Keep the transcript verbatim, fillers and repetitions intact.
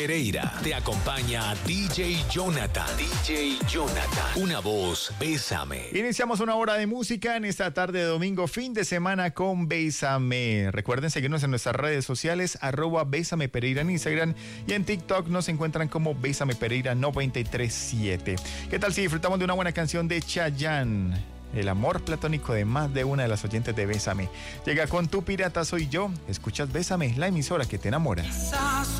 Pereira te acompaña D J Jonathan. D J Jonathan. Una voz, Bésame. Iniciamos una hora de música en esta tarde de domingo, fin de semana con Bésame. Recuerden seguirnos en nuestras redes sociales, arroba Bésame Pereira en Instagram y en TikTok nos encuentran como Bésame Pereira noventa y tres siete. ¿Qué tal si disfrutamos de una buena canción de Chayanne? El amor platónico de más de una de las oyentes de Bésame. Llega con Tu Pirata Soy Yo. Escuchas Bésame, la emisora que te enamora.